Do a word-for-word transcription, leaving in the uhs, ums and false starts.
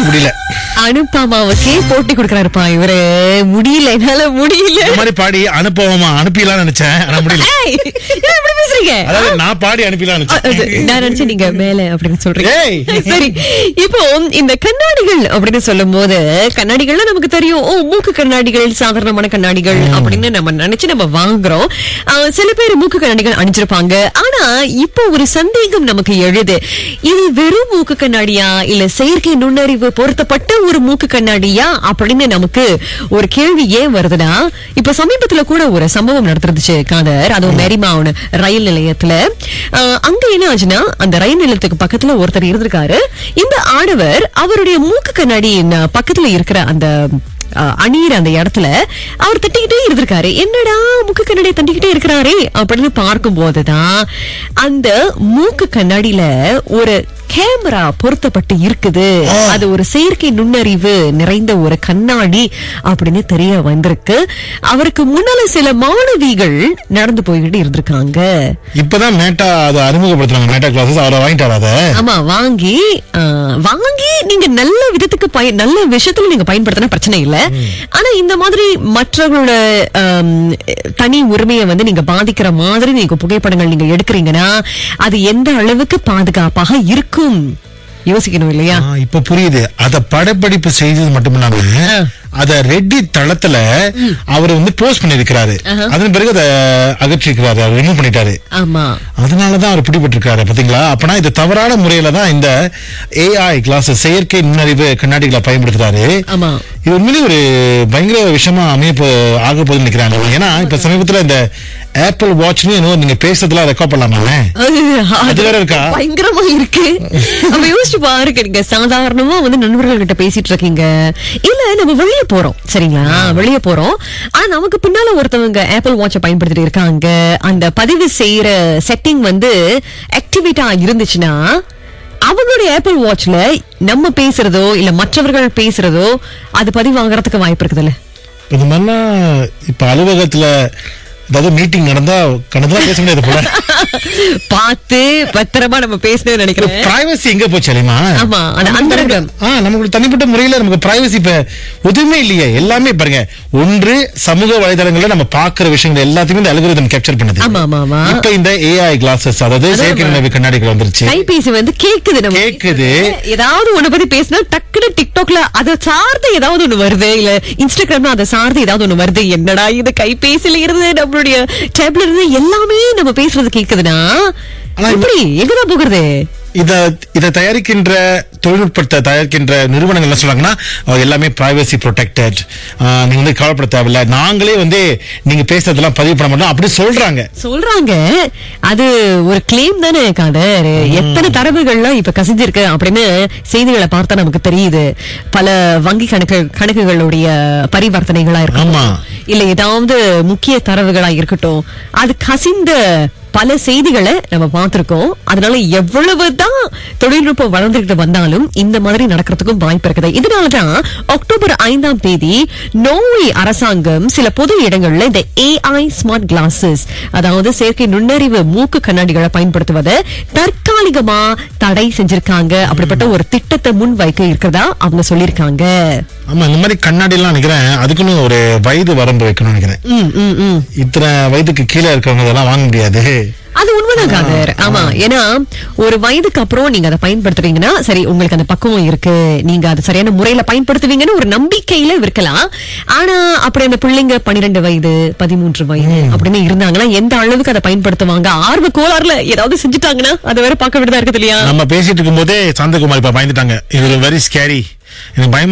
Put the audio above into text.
முடியல. அனுப்பாமாவுக்கே போட்டி கொடுக்கறாருப்பா இவரு. முடியல, என்னால முடியல. இந்த மாதிரி பாடி அனுப்பமா அனுப்பிடலாம் நினைச்சேன், ஆனா முடியல. எப்படி பேசுறீங்க? அதாவது நான் பாடி அனுப்பிடலாம் நினைச்சேன். நான் நினைச்சேன் நீங்க மேல அப்படின்னு சொல்றீங்க. சரி, இப்போ இந்த கண்ணாடிகள் அப்படின்னு சொல்லும் போது கண்ணாடிகள்லாம் நமக்கு தெரியும். ஓ, மூக்கு கண்ணாடிகள் சாதாரணமான கண்ணாடிகள் அப்படின்னு நம்ம நினைச்சு நம்ம வாங்குறோம். சில பேர் மூக்கு கண்ணாடிகள் அணிஞ்சிருப்பாங்க. ஆனா இப்போ ஒரு சந்தேகம் நமக்கு எழுது. இது வெறும் மூக்கு கண்ணாடியா இல்ல செயற்கை நுண்ணறிவு பொருத்தப்பட்ட ஒரு மூக்கு கண்ணாடியா அப்படின்னு நமக்கு ஒரு கேள்வி ஏன் வருதுன்னா, இப்ப சமீபத்துல கூட ஒரு சம்பவம் நடந்துருச்சு காதர். அதுவும் மெரிமான் ரயில் நிலையத்துல. அங்க என்ன ஆச்சுன்னா, அந்த ரயில் நிலையத்துக்கு பக்கத்துல ஒருத்தர் இருந்திருக்காரு. இந்த ஆடவர் அவருடைய மூக்கு கண்ணாடி பக்கத்துல இருக்கிற அந்த அணியிற அந்த இடத்துல அவர் தட்டிக்கிட்டே இருந்திருக்காரு. என்னடா மூக்கு கண்ணாடியை தட்டிக்கிட்டே இருக்கிறாரே அப்படின்னு பார்க்கும் போதுதான் அந்த மூக்கு கண்ணாடியில ஒரு கேமரா பொருத்தப்பட்டு இருக்குது. அது ஒரு செயற்கை நுண்ணறிவு நிறைந்த ஒரு கண்ணாடி அப்படின்னு தெரிய வந்திருக்கு. அவருக்கு முன்னால சில மாணவிகள் நடந்து போய்கிட்டு இருந்திருக்காங்க. இப்பதான் மேட்டா அதை அறிமுகப்படுத்துறாங்க. மேட்டா கிளாஸஸ் அவரை வாங்கிட்டாரு. அதை ஆமா, வாங்கி வாங்கி நீங்க நல்ல விதத்துக்கு பயன் நல்ல விஷயத்துல நீங்க பயன்படுத்தினா பிரச்சனை இல்ல. ஆனா இந்த மாதிரி மற்றவங்களோட தனி உரிமையை வந்து நீங்க பாதிக்கிற மாதிரி நீங்க புகைப்படங்கள் நீங்க எடுக்கிறீங்கன்னா அது எந்த அளவுக்கு பாதுகாப்பாக இருக்கும் யோசிக்கணும் இல்லையா? இப்ப புரியுது. அத படப்பிடிப்பு செய்தது மட்டும் இல்லாம அத ரெட்டி தளத்துல அவர் வந்து போஸ்ட் பண்ணிருக்கிறாரு. அதன் பிறகு அதை அகற்றிருக்கிறாரு, ரிமூவ் பண்ணிட்டாரு. ஆமா, அதனாலதான் அவர் பிடிபட்டிருக்காரு. பாத்தீங்களா? அப்பனா இது தவறான முறையில தான் இந்த ஏஐ கிளாஸ் செயற்கை நுண்ணறிவு கண்ணாடிகளை பயன்படுத்துறாரு. இது உண்மையிலே ஒரு பயங்கர விஷயமா அமைப்பு ஆக போகுதுன்னு நினைக்கிறாங்க. ஏன்னா இப்ப சமீபத்துல இந்த ஆப்பிள் வாட்ச்னு நீங்க பேசுறதுல ரெக்கார்ட் பண்ணலாமா? அது வேற இருக்கா? பயங்கரமா இருக்கு. நம்ம யோசிச்சு பாருங்க. நீங்க சாதாரணமா வந்து நண்பர்கள் கிட்ட பேசிட்டு இருக்கீங்க, இல்ல நம்ம வெளியே போறோம், சரிங்களா? வெளியே போறோம். ஆனா நமக்கு பின்னால ஒருத்தவங்க ஆப்பிள் வாட்சை பயன்படுத்திட்டு இருக்காங்க. அந்த பதிவு செய்யற செட்டிங் வந்து ஆக்டிவேட்டா இருந்துச்சுன்னா அவங்களுடைய ஆப்பிள் வாட்ச்ல நம்ம பேசுறதோ இல்ல மற்றவர்கள் பேசுறதோ அது பதிவாகிறதுக்கு வாய்ப்பு இருக்குதுல்ல. இந்த மாதிரிலாம் இப்ப அலுவலகத்துல ஏதாவது மீட்டிங் நடந்தா கணக்கெல்லாம் பேச முடியாது போல. பார்த்து பத்திரமா நம்ம பேசணும்னு நினைக்கிறேன். பிரைவசி எங்க போச்சு அலிமா? ஆமா, நமக்கு தனிப்பட்ட முறையில நமக்கு பிரைவசி இப்ப எதுவுமே இல்லையே. எல்லாமே பாருங்க, ஒன்று சமூக வலைதளங்கள்ல நம்ம பாக்குற விஷயங்கள் எல்லாத்தையுமே இந்த அல்கோரிதம் கேப்சர் பண்ணுது. ஆமா ஆமா. இப்ப இந்த ஏஐ கிளாஸஸ், அதாவது செயற்கை நுண்ணறிவு கண்ணாடிகள் வந்துருச்சு. கைபேசி வந்து கேக்குது, நம்ம கேக்குது. ஏதாவது ஒண்ணு பத்தி பேசினா டக்குனு டிக்டாக்ல அதை சார்ந்து ஏதாவது ஒண்ணு வருது, இல்ல இன்ஸ்டாகிராம்ல அதை சார்ந்து ஏதாவது ஒண்ணு வருது. என்னடா இது கைபேசியில இருந்து நம்மளுடைய டேப்ல இருந்து எல்லாமே நம்ம பேசுறது கேக்குதுன்னா எப்படி எங்கதான் போகிறது? இத இதை தயாரிக்கின்ற தொழில்நுட்பத்தை தயாரிக்கின்ற நிறுவனங்கள் என்ன சொல்றாங்கன்னா, எல்லாமே பிரைவசி ப்ரொடெக்டட், நீங்க வந்து கவலைப்பட தேவையில்ல, நாங்களே வந்து நீங்க பேசுறதெல்லாம் பதிவு பண்ண மாட்டோம் அப்படி சொல்றாங்க சொல்றாங்க அது ஒரு கிளைம் தானே காதர். எத்தனை தரவுகள்லாம் இப்ப கசிஞ்சிருக்கு அப்படின்னு செய்திகளை பார்த்தா நமக்கு தெரியுது. பல வங்கி கணக்கு கணக்குகளுடைய பரிவர்த்தனைகளா இருக்கும், இல்ல ஏதாவது முக்கிய தரவுகளா இருக்கட்டும், அது கசிந்த பல செய்திகளை நம்ம பார்த்திருக்கோம். அதனால எவ்வளவுதான் தொழில்நுட்பம் வளர்ந்துகிட்டு வந்தாலும் இந்த மாதிரி நடக்கிறதுக்கும் வாய்ப்பு இருக்குது. இதனாலதான் அக்டோபர் ஐந்தாம் தேதி நோர்வே அரசாங்கம் சில பொது இடங்கள்ல இந்த ஏஐ ஸ்மார்ட் கிளாஸஸ், அதாவது செயற்கை நுண்ணறிவு மூக்கு கண்ணாடிகளை பயன்படுத்துவதை தற்காலிகமா தடை செஞ்சிருக்காங்க. அப்படிப்பட்ட ஒரு திட்டத்தை முன் வைக்க இருக்கிறதா அவங்க சொல்லிருக்காங்க. ஆமா, இந்த மாதிரி கண்ணாடி எல்லாம் நினைக்கிறேன் அதுக்குன்னு ஒரு வயது வரம்பு வைக்கணும்னு நினைக்கிறேன். இத்தனை வயதுக்கு கீழே இருக்கவங்க இதெல்லாம் வாங்க முடியாது. அது உண்மைதான் காதர். ஆமா, ஏன்னா ஒரு வயதுக்கு அப்புறம் நீங்க அதை பயன்படுத்துறீங்கன்னா சரி, உங்களுக்கு அந்த பக்குவம் இருக்கு, நீங்க அதை சரியான முறையில பயன்படுத்துவீங்கன்னு ஒரு நம்பிக்கையில இருக்கலாம். ஆனா அப்படி அந்த பிள்ளைங்க பன்னிரெண்டு வயது பதிமூன்று வயது அப்படின்னு இருந்தாங்கன்னா எந்த அளவுக்கு அதை பயன்படுத்துவாங்க? ஆர்வ கோளாறுல ஏதாவது செஞ்சுட்டாங்கன்னா அது வேற பார்க்க விட்டுதான் இருக்குது இல்லையா? நம்ம பேசிட்டு இருக்கும் போதே சாந்தகுமார் இப்ப பயந்துட்டாங்க. இது வெரி ஸ்கேரி, எனக்கு பயமா